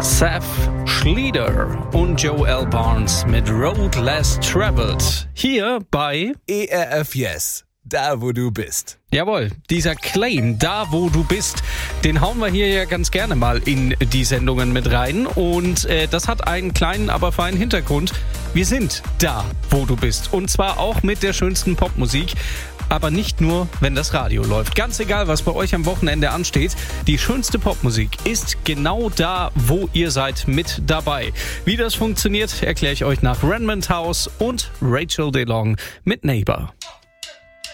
Seth Schlieder und Joel Barnes mit Road Less Traveled. Hier bei ERF Yes, da wo du bist. Jawohl, dieser Claim, da wo du bist, den hauen wir hier ja ganz gerne mal in die Sendungen mit rein. Und das hat einen kleinen, aber feinen Hintergrund. Wir sind da, wo du bist. Und zwar auch mit der schönsten Popmusik. Aber nicht nur, wenn das Radio läuft. Ganz egal, was bei euch am Wochenende ansteht. Die schönste Popmusik ist genau da, wo ihr seid, mit dabei. Wie das funktioniert, erkläre ich euch nach Renmond House und Rachel DeLong mit Neighbor.